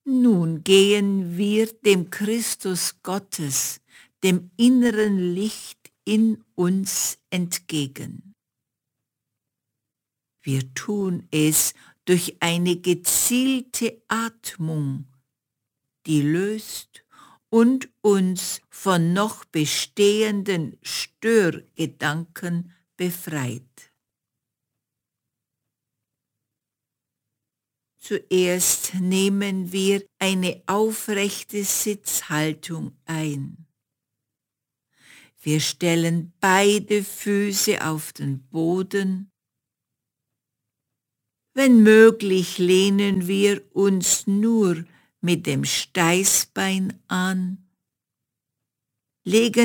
Nun gehen wir dem Christus Gottes, dem inneren Licht in uns entgegen. Wir tun es durch eine gezielte Atmung, die löst und uns von noch bestehenden Störgedanken befreit. Zuerst nehmen wir eine aufrechte Sitzhaltung ein. Wir stellen beide Füße auf den Boden. Wenn möglich, lehnen wir uns nur mit dem Steißbein an, legen